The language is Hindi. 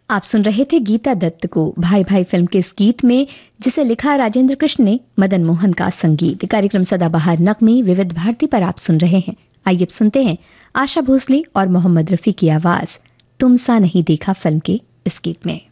आप सुन रहे थे गीता दत्त को भाई भाई फिल्म के इस गीत में, जिसे लिखा राजेंद्र कृष्ण ने, मदन मोहन का संगीत। कार्यक्रम सदाबहार नगमे विविध भारती पर आप सुन रहे हैं। आइए अब सुनते हैं आशा भोसले और मोहम्मद रफी की आवाज तुम सा नहीं देखा फिल्म के इस गीत में।